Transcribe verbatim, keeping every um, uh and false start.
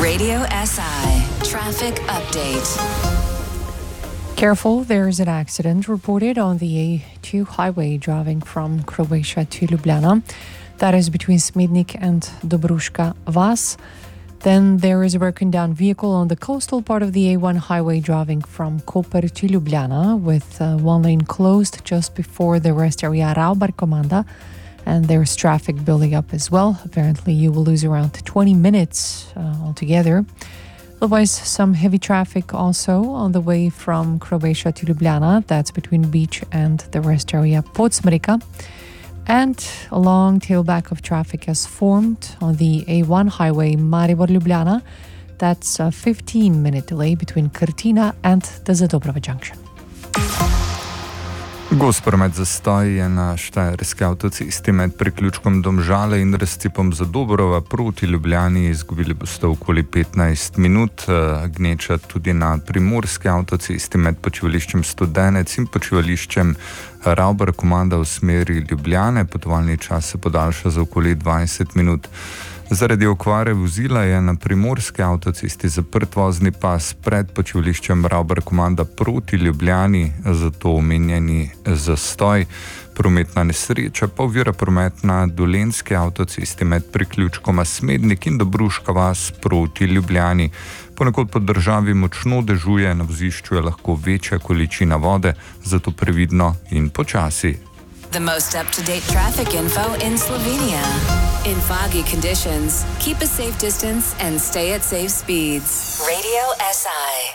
Radio S I Traffic Update. Careful, there is an accident reported on the A two highway driving from Croatia to Ljubljana. That is between Smednik and Dobruška Vas. Then there is a broken down vehicle on the coastal part of the A one highway driving from Koper to Ljubljana with uh, one lane closed just before the rest area Raubar Komanda. And there's traffic building up as well. Apparently you will lose around twenty minutes uh, altogether. Otherwise, some heavy traffic also on the way from Croatia to Ljubljana. That's between beach and the rest area Podsmrika. And a long tailback of traffic has formed on the A one highway Maribor-Ljubljana. That's a fifteen minute delay between Krtina and the Zadobrova junction. Gost promet zastoj je na štajerski avtocesti med priključkom Domžale in razcepom Zadobrova proti Ljubljani. Izgubili boste okoli petnajst minut. Gneča tudi na primorski avtocesti med počivališčem Studenec in počivališčem Raubar Komanda v smeri Ljubljane. Potovalni čas se podaljša za okoli dvajset minut. Zaradi okvare vozila je na primorski avtocesti zaprt vozni pas pred počivališčem Raubar Komanda proti Ljubljani, zato omenjeni zastoj. Prometna nesreča pa ovira promet na dolenjski avtocesti med priključkoma Smednik in Dobruška Vas proti Ljubljani. Ponekod po državi močno dežuje, na vozišču je lahko večja količina vode, zato previdno in počasi. The most up-to-date traffic info in Slovenia. In foggy conditions, keep a safe distance and stay at safe speeds. Radio S I.